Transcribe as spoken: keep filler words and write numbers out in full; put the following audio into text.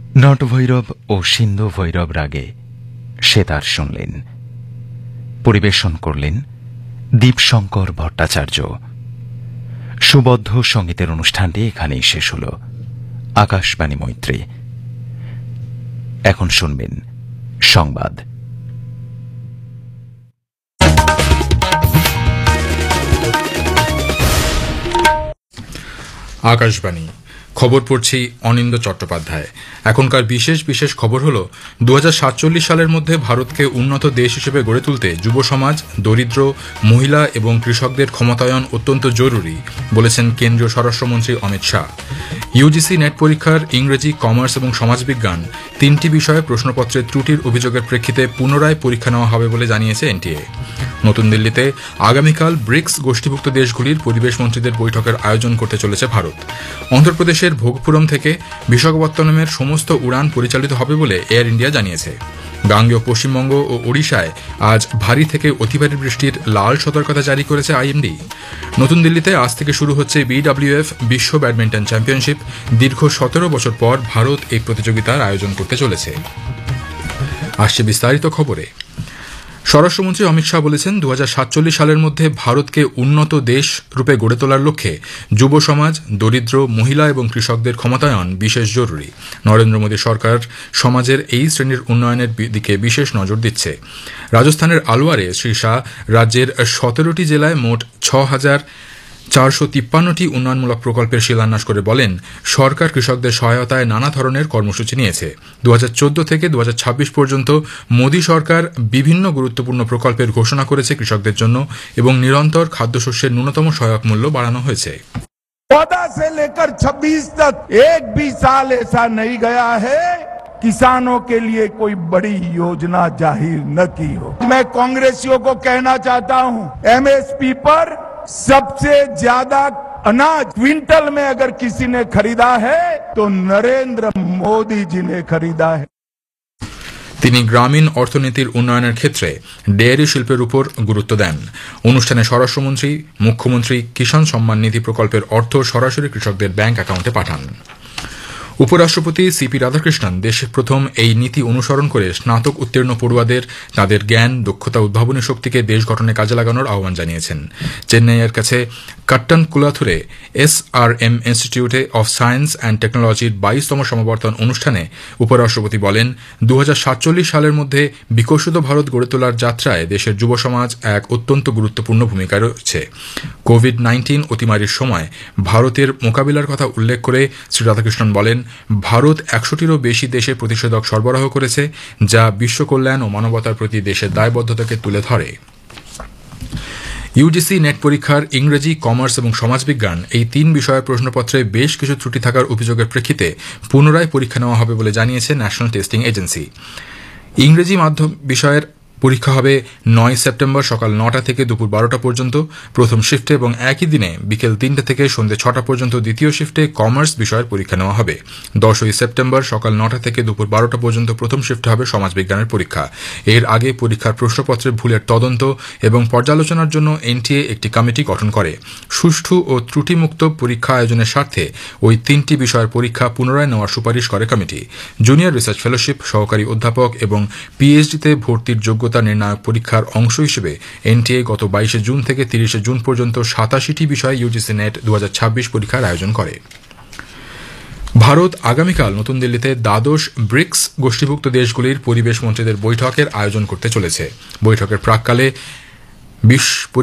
নটভৈরব ও সিন্ধু ভৈরব রাগে সেতার শুনলেন। পরিবেশন করলেন দীপশঙ্কর ভট্টাচার্য। সুবদ্ধ সঙ্গীতের অনুষ্ঠানটি এখানেই শেষ হল। আকাশবাণী মৈত্রী। এখন শুনবেন সংবাদ। আকাশবাণী খবর পড়ছি অনিন্দ চট্টোপাধ্যায়। এখনকার বিশেষ বিশেষ খবর হল দু হাজার সাতচল্লিশ সালের মধ্যে ভারতকে উন্নত দেশ হিসেবে গড়ে তুলতে যুব সমাজ, দরিদ্র, মহিলা এবং কৃষকদের ক্ষমতায়ন অত্যন্ত জরুরি বলেছেন কেন্দ্রীয় স্বরাষ্ট্রমন্ত্রী অমিত শাহ। ইউজিসি নেট পরীক্ষার ইংরেজি, কমার্স এবং সমাজবিজ্ঞান তিনটি বিষয়ে প্রশ্নপত্রের ত্রুটির অভিযোগের প্রেক্ষিতে পুনরায় পরীক্ষা নেওয়া হবে বলে জানিয়েছে এনটিএ। নতুন দিল্লিতে আগামীকাল ব্রিক্স গোষ্ঠীভুক্ত দেশগুলির পরিবেশ মন্ত্রীদের বৈঠকের আয়োজন করতে চলেছে ভারত। অন্ধ্রপ্রদেশের ভোগপুরম থেকে বিশাখাপত্তনমের সমস্ত উড়ান পরিচালিত হবে বলে এয়ার ইন্ডিয়া জানিয়েছে। গাঙ্গেয় পশ্চিমবঙ্গ ও ওড়িশায় আজ ভারী থেকে অতি ভারী বৃষ্টির লাল সতর্কতা জারি করেছে আইএমডি। নতুন দিল্লিতে আজ থেকে শুরু হচ্ছে বিডব্লিউএফ বিশ্ব ব্যাডমিন্টন চ্যাম্পিয়নশিপ। দীর্ঘ সতেরো বছর পর ভারত এই প্রতিযোগিতার আয়োজন করতে চলেছে। আসছে বিস্তারিত খবরে। স্বরাষ্ট্রমন্ত্রী অমিত শাহ বলেছেন, দু হাজার সাতচল্লিশ সালের মধ্যে ভারতকে উন্নত দেশ রূপে গড়ে তোলার লক্ষ্যে যুব সমাজ, দরিদ্র, মহিলা এবং কৃষকদের ক্ষমতায়ন বিশেষ জরুরি। নরেন্দ্র মোদী সরকার সমাজের এই শ্রেণীর উন্নয়নের দিকে বিশেষ নজর দিচ্ছে। রাজস্থানের আলওয়ারে শ্রী শাহ রাজ্যের সতেরোটি জেলায় মোট ছ হাজার চারশো তিপ্পান্নটি উন্নয়নমূলক প্রকল্পের শিলান্যাস করে বলেন, সরকার কৃষকদের সহায়তায় নানা ধরনের কর্মসূচি নিয়েছে। দু হাজার চোদ্দ থেকে দু হাজার ছাব্বিশ পর্যন্ত মোদী সরকার বিভিন্ন গুরুত্বপূর্ণ প্রকল্পের ঘোষণা করেছে কৃষকদের জন্য এবং নিরন্তর খাদ্যশস্যের ন্যূনতম সহায়ক মূল্য বাড়ানো হয়েছে। चौदह से लेकर छब्बीस तक एक भी साल ऐसा नहीं गया है किसानों के लिए कोई बड़ी योजना जाहिर न की हो। मैं कांग्रेसियों को कहना चाहता हूं, एमएसपी पर सबसे ज्यादा अनाज क्विंटल में अगर किसी ने खरीदा है तो नरेंद्र मोदी जी ने खरीदा है। তিনি গ্রামীণ অর্থনীতির উন্নয়নের ক্ষেত্রে ডেয়ারি শিল্পের উপর গুরুত্ব দেন। অনুষ্ঠানে স্বরাষ্ট্রমন্ত্রী, মুখ্যমন্ত্রী কিষাণ সম্মান নিধি প্রকল্পের অর্থ সরাসরি কৃষকদের ব্যাংক অ্যাকাউন্টে পাঠান। উপরাষ্ট্রপতি সিপি রাধাকৃষ্ণন দেশে প্রথম এই নীতি অনুসরণ করে স্নাতক উত্তীর্ণ পড়ুয়াদের তাদের জ্ঞান, দক্ষতা, উদ্ভাবনী শক্তিকে দেশ গঠনে কাজে লাগানোর আহ্বান জানিয়েছেন। চেন্নাইয়ের কাছে কাট্টান কুলাথুরে এস আর এম ইনস্টিটিউটে অফ সায়েন্স অ্যান্ড টেকনোলজির বাইশতম সমাবর্তন অনুষ্ঠানে উপরাষ্ট্রপতি বলেন, দু হাজার সাতচল্লিশ সালের মধ্যে বিকশিত ভারত গড়ে তোলার যাত্রায় দেশের যুব সমাজ এক অত্যন্ত গুরুত্বপূর্ণ ভূমিকা রয়েছে। কোভিড নাইন্টিন অতিমারির সময় ভারতের মোকাবিলার কথা উল্লেখ করে শ্রী রাধাকৃষ্ণন বলেন, ভারত একশোটিরও বেশি দেশে প্রতিষেধক সরবরাহ করেছে, যা বিশ্ব কল্যাণ ও মানবতার প্রতি দেশের দায়বদ্ধতাকে তুলে ধরে। ইউজিসি নেট পরীক্ষার ইংরেজি, কমার্স এবং সমাজবিজ্ঞান এই তিন বিষয়ের প্রশ্নপত্রে বেশ কিছু ত্রুটি থাকার অভিযোগের প্রেক্ষিতে পুনরায় পরীক্ষা নেওয়া হবে বলে জানিয়েছে ন্যাশনাল টেস্টিং এজেন্সি। ইংরেজি মাধ্যম বিষয়ের পরীক্ষা হবে নয় সেপ্টেম্বর সকাল নটা থেকে দুপুর বারোটা পর্যন্ত প্রথম শিফটে এবং একই দিনে বিকেল তিনটে থেকে সন্ধ্যে ছটা পর্যন্ত দ্বিতীয় শিফটে কমার্স বিষয়ের পরীক্ষা নেওয়া হবে। দশই সেপ্টেম্বর সকাল নটা থেকে দুপুর বারোটা পর্যন্ত প্রথম শিফটে হবে সমাজবিজ্ঞানের পরীক্ষা। এর আগে পরীক্ষার প্রশ্নপত্রের ভুলের তদন্ত এবং পর্যালোচনার জন্য এনটিএ একটি কমিটি গঠন করে। সুষ্ঠু ও ত্রুটিমুক্ত পরীক্ষা আয়োজনের স্বার্থে ওই তিনটি বিষয়ের পরীক্ষা পুনরায় নেওয়ার সুপারিশ করে কমিটি। জুনিয়র রিসার্চ ফেলোশিপ, সহকারী অধ্যাপক এবং পিএইচডিতে ভর্তির যোগ্য নির্ণায়ক পরীক্ষার অংশ হিসেবে এনটিএ গত বাইশে জুন থেকে তিরিশে জুন পর্যন্ত সাতাশিটি বিষয়ে ইউজিসি নেট দু হাজার ছাব্বিশ পরীক্ষার আয়োজন করে। ভারত আগামীকাল নতুন দিল্লিতে দ্বাদশ ব্রিক্স গোষ্ঠীভুক্ত দেশগুলির পরিবেশ মন্ত্রীদের বৈঠকের আয়োজন করতে চলেছে। বৈঠকের প্রাক্কালে বিশ্ব